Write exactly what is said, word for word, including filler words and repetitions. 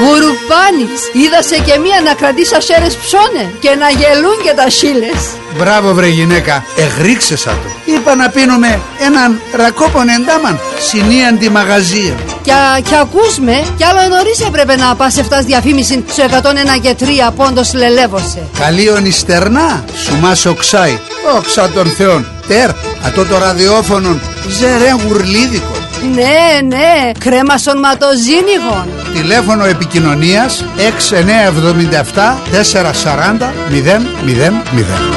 Γουρουπάνης, είδασε και μία να κρατήσει ασέρες ψώνε και να γελούν και τα σίλες. Μπράβο βρε γυναίκα, εγρίξεσα το. Είπα να πίνουμε έναν ρακόπον εντάμαν, συνίαν τη μαγαζία. Κι, κι ακούς με, κι άλλο νωρίς έπρεπε να πας εφτάς διαφήμιση στο εκατόν ένα και τρία πόντος λελεύωσε. Καλίον ιστερνά, σου μας οξάει, όξα των θεών. Τερ, ατό το ραδιόφωνο, ζερέν γουρλίδικο. Ναι, ναι, κρέμα σωματοζήνιγων. Τηλέφωνο επικοινωνίας έξι εννιά εβδομήντα επτά τετρακόσια σαράντα μηδέν μηδέν μηδέν.